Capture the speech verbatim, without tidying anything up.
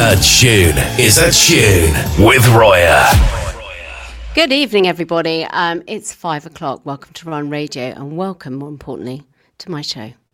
A tune is a tune with Roya. Good evening, everybody. Um, it's five o'clock. Welcome to Run Radio, and welcome, more importantly, to my show.